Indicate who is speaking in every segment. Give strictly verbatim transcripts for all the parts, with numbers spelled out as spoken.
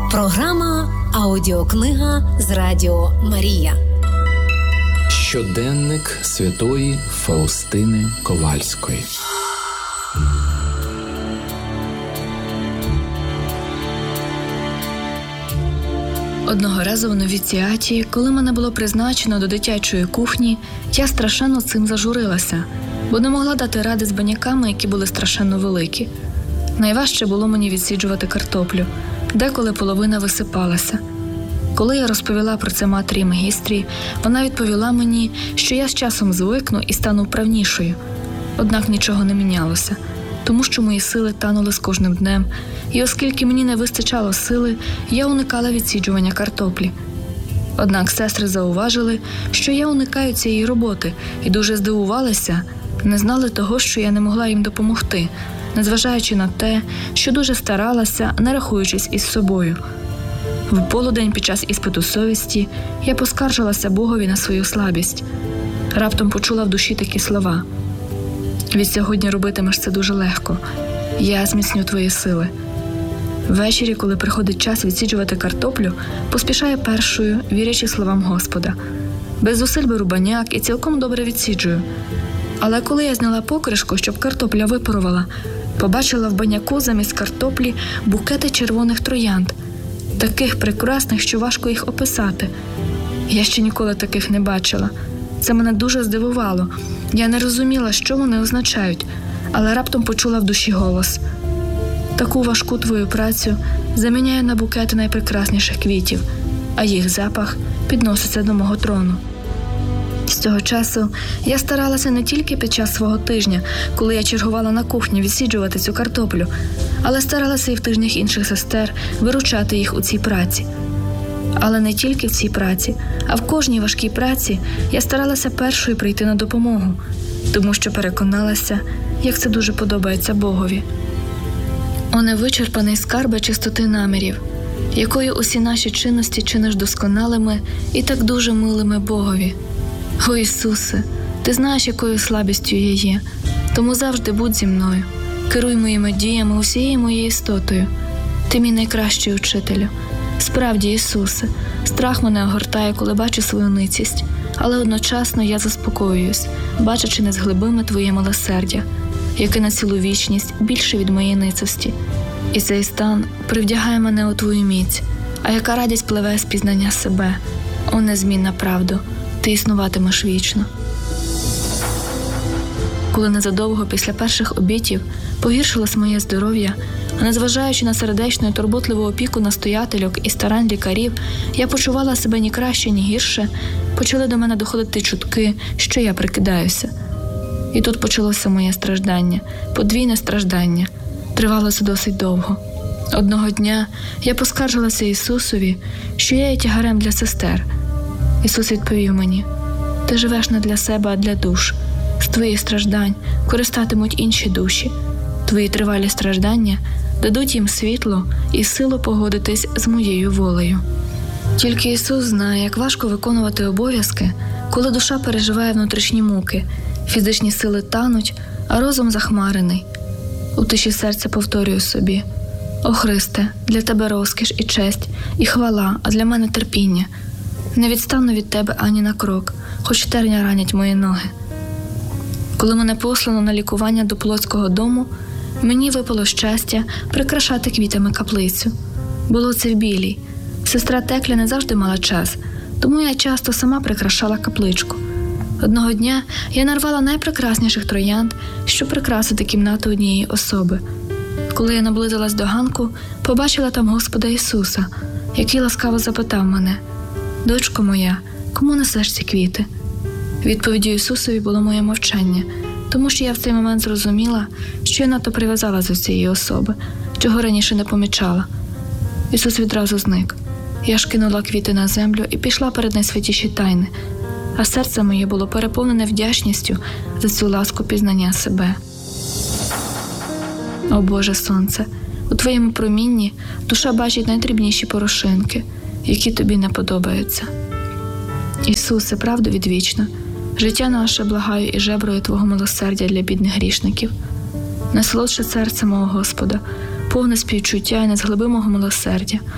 Speaker 1: Програма «Аудіокнига» з Радіо Марія.
Speaker 2: Щоденник святої Фаустини Ковальської.
Speaker 3: Одного разу в новіціаті, коли мене було призначено до дитячої кухні, я страшенно цим зажурилася, бо не могла дати ради з баняками, які були страшенно великі. Найважче було мені відсіджувати картоплю, деколи половина висипалася. Коли я розповіла про це матері магістрі, вона відповіла мені, що я з часом звикну і стану вправнішою. Однак нічого не мінялося, тому що мої сили танули з кожним днем, і оскільки мені не вистачало сили, я уникала відсіджування картоплі. Однак сестри зауважили, що я уникаю цієї роботи, і дуже здивувалися, не знали того, що я не могла їм допомогти, незважаючи на те, що дуже старалася, не рахуючись із собою. В полудень під час іспиту совісті я поскаржилася Богові на свою слабість. Раптом почула в душі такі слова: «Від сьогодні робитимеш це дуже легко. Я зміцню твої сили». Ввечері, коли приходить час відсіджувати картоплю, поспішаю першою, вірячи словам Господа. Без зусиль беру баняк і цілком добре відсіджую. Але коли я зняла покришку, щоб картопля випарувала, побачила в баняку замість картоплі букети червоних троянд, таких прекрасних, що важко їх описати. Я ще ніколи таких не бачила. Це мене дуже здивувало. Я не розуміла, що вони означають, але раптом почула в душі голос: «Таку важку твою працю заміняю на букети найпрекрасніших квітів, а їх запах підноситься до мого трону». З цього часу я старалася не тільки під час свого тижня, коли я чергувала на кухні, відсіджувати цю картоплю, але старалася і в тижнях інших сестер виручати їх у цій праці. Але не тільки в цій праці, а в кожній важкій праці я старалася першою прийти на допомогу, тому що переконалася, як це дуже подобається Богові. О невичерпаний скарбе чистоти намірів, якою усі наші чинності чиниш досконалими і так дуже милими Богові. О Ісусе, Ти знаєш, якою слабістю я є, тому завжди будь зі мною, керуй моїми діями, усією моєю істотою. Ти мій найкращий учителю. Справді, Ісусе, страх мене огортає, коли бачу свою ницість, але одночасно я заспокоююсь, бачачи незглибиме Твоє милосердя, яке на цілу вічність більше від моєї ницості. І цей стан привдягає мене у Твою міць, а яка радість пливе з пізнання себе. О незмінна правдо, Ти існуватимеш вічно. Коли незадовго після перших обітів погіршилось моє здоров'я, а незважаючи на сердечну і турботливу опіку настоятельок і старань лікарів, я почувала себе ні краще, ні гірше, почали до мене доходити чутки, що я прикидаюся. І тут почалося моє страждання, подвійне страждання. Тривало це досить довго. Одного дня я поскаржилася Ісусові, що я є тягарем для сестер. Ісус відповів мені: «Ти живеш не для себе, а для душ. З твоїх страждань користатимуть інші душі. Твої тривалі страждання дадуть їм світло і силу погодитись з моєю волею». Тільки Ісус знає, як важко виконувати обов'язки, коли душа переживає внутрішні муки, фізичні сили тануть, а розум захмарений. У тиші серця повторюю собі: «О Христе, для Тебе розкіш і честь, і хвала, а для мене терпіння. Не відстану від Тебе ані на крок, хоч терня ранять мої ноги». Коли мене послано на лікування до Плотського дому, мені випало щастя прикрашати квітами каплицю. Було це в Білій. Сестра Текля не завжди мала час, тому я часто сама прикрашала капличку. Одного дня я нарвала найпрекрасніших троянд, щоб прикрасити кімнату однієї особи. Коли я наблизилась до ганку, побачила там Господа Ісуса, який ласкаво запитав мене: «Дочко моя, кому несеш ці квіти?» Відповіддю Ісусові було моє мовчання, тому що я в цей момент зрозуміла, що я надто прив'язалась до цієї особи, чого раніше не помічала. Ісус відразу зник. Я ж кинула квіти на землю і пішла перед найсвятіші тайни, а серце моє було переповнене вдячністю за цю ласку пізнання себе. О Боже Сонце, у Твоєму промінні душа бачить найдрібніші порошинки, які Тобі не подобаються. Ісусе, правду відвічна, життя наше благаю і жеброю Твого милосердя для бідних грішників. Найсолодше серце мого Господа, повне співчуття і незглибимого милосердя.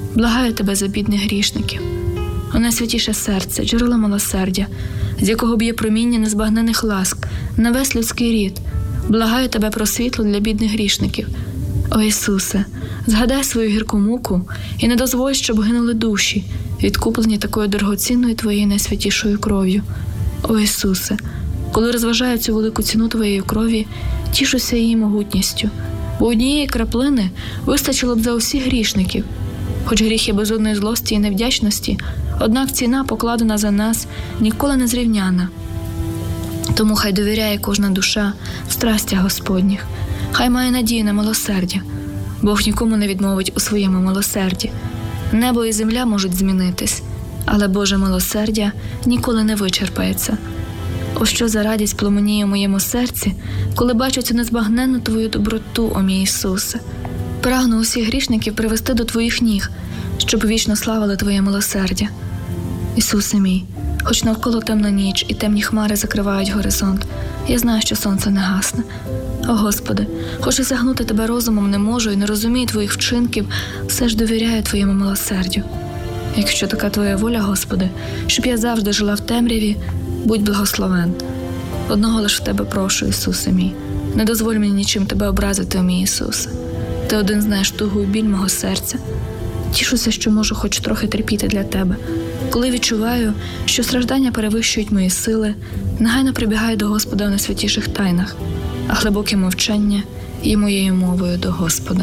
Speaker 3: Благаю тебе за бідних грішників. О найсвятіше серце, джерело милосердя, з якого б'є проміння незбагнених ласк на весь людський рід. Благаю тебе про світло для бідних грішників. О Ісусе, згадай свою гірку муку і не дозволь, щоб гинули душі, відкуплені такою дорогоцінною твоєю найсвятішою кров'ю. О Ісусе, коли розважаю цю велику ціну твоєї крові, тішуся її могутністю, бо однієї краплини вистачило б за усіх грішників. Хоч гріх є безодної злості і невдячності, однак ціна, покладена за нас, ніколи не зрівняна. Тому хай довіряє кожна душа в страстях Господніх, хай має надію на милосердя. Бог нікому не відмовить у своєму милосерді. Небо і земля можуть змінитись, але Боже милосердя ніколи не вичерпається. О, що за радість пламеніє у моєму серці, коли бачу цю незбагненну Твою доброту, о мій Ісусе. Прагну усіх грішників привести до Твоїх ніг, щоб вічно славили Твоє милосердя. Ісусе мій, хоч навколо темна ніч і темні хмари закривають горизонт, я знаю, що сонце не гасне. О Господи, хоч і загнути Тебе розумом не можу і не розумію Твоїх вчинків, все ж довіряю Твоєму милосердю. Якщо така Твоя воля, Господи, щоб я завжди жила в темряві, будь благословен. Одного лиш в Тебе прошу, Ісусе мій, не дозволь мені нічим Тебе образити, о мій Ісусе. Ти один знаєш тугу і біль мого серця. Тішуся, що можу хоч трохи терпіти для Тебе. Коли відчуваю, що страждання перевищують мої сили, негайно прибігаю до Господа в найсвятіших тайнах, а глибоке мовчання є моєю мовою до Господа.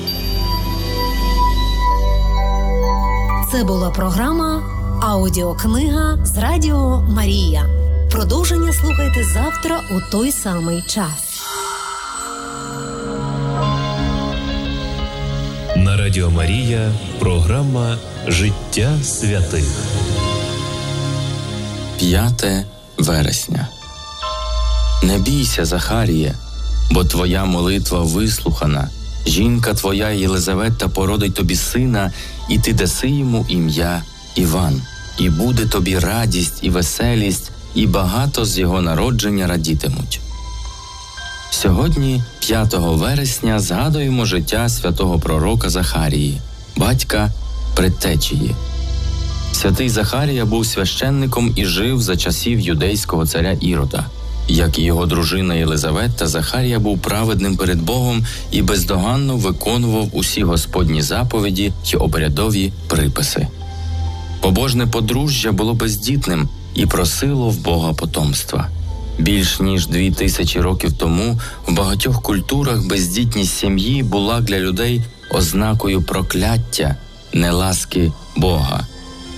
Speaker 1: Це була програма «Аудіокнига» з Радіо Марія. Продовження слухайте завтра у той самий час.
Speaker 4: На Радіо Марія програма «Життя святих».
Speaker 2: п'яте вересня. Не бійся, Захаріє, бо твоя молитва вислухана. Жінка твоя Єлизавета породить тобі сина, і ти даси йому ім'я Іван. І буде тобі радість і веселість, і багато з його народження радітимуть. Сьогодні, п'ятого вересня, згадуємо життя святого пророка Захарії, батька предтечії. Святий Захарія був священником і жив за часів юдейського царя Ірода. Як і його дружина Єлизавета, Захарія був праведним перед Богом і бездоганно виконував усі Господні заповіді й обрядові приписи. Побожне подружжя було бездітним і просило в Бога потомства. Більш ніж дві тисячі років тому в багатьох культурах бездітність сім'ї була для людей ознакою прокляття, неласки Бога.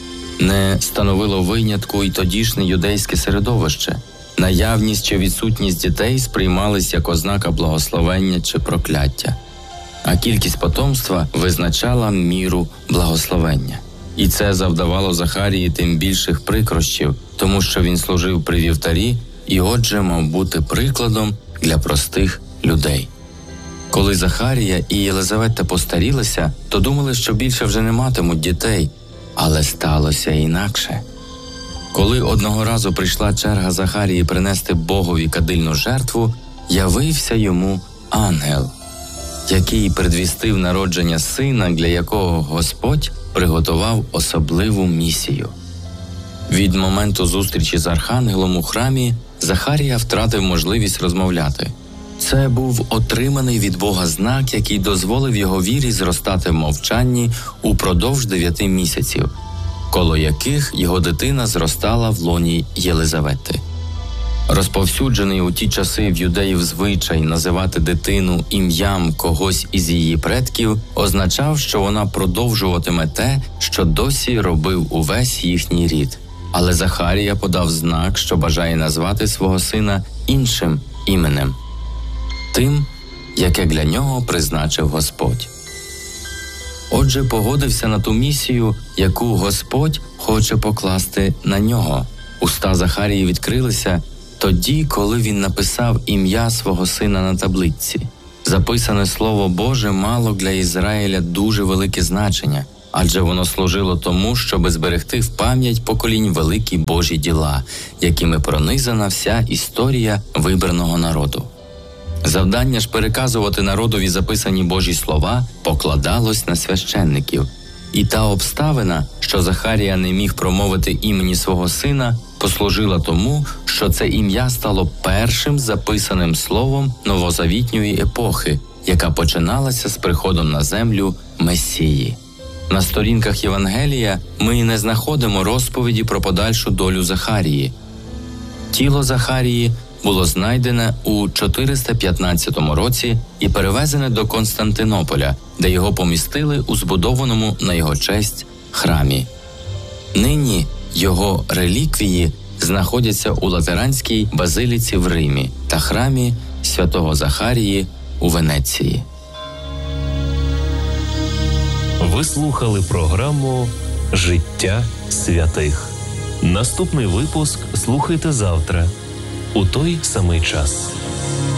Speaker 2: Не становило винятку і тодішнє юдейське середовище. Наявність чи відсутність дітей сприймались як ознака благословення чи прокляття. А кількість потомства визначала міру благословення. І це завдавало Захарії тим більших прикрощів, тому що він служив при вівтарі і отже мав бути прикладом для простих людей. Коли Захарія і Єлизавета постарілися, то думали, що більше вже не матимуть дітей, але сталося інакше. Коли одного разу прийшла черга Захарії принести Богові кадильну жертву, явився йому ангел, який предвістив народження сина, для якого Господь приготував особливу місію. Від моменту зустрічі з архангелом у храмі Захарія втратив можливість розмовляти. Це був отриманий від Бога знак, який дозволив його вірі зростати в мовчанні упродовж дев'яти місяців, коло яких його дитина зростала в лоні Єлизавети. Розповсюджений у ті часи в юдеїв звичай називати дитину ім'ям когось із її предків означав, що вона продовжуватиме те, що досі робив увесь їхній рід. Але Захарія подав знак, що бажає назвати свого сина іншим іменем, тим, яке для нього призначив Господь. Отже, погодився на ту місію, яку Господь хоче покласти на нього. Уста Захарії відкрилися тоді, коли він написав ім'я свого сина на табличці. Записане Слово Боже мало для Ізраїля дуже велике значення, адже воно служило тому, щоб зберегти в пам'ять поколінь великі Божі діла, якими пронизана вся історія вибраного народу. Завдання ж переказувати народові записані Божі слова покладалось на священників. І та обставина, що Захарія не міг промовити імені свого сина, послужила тому, що це ім'я стало першим записаним словом новозавітньої епохи, яка починалася з приходом на землю Месії. На сторінках Євангелія ми не знаходимо розповіді про подальшу долю Захарії. Тіло Захарії було знайдене у чотириста п'ятнадцятому році і перевезене до Константинополя, де його помістили у збудованому на його честь храмі. Нині його реліквії знаходяться у Латеранській базиліці в Римі та храмі святого Захарії у Венеції.
Speaker 4: Ви слухали програму «Життя святих». Наступний випуск слухайте завтра у той самий час.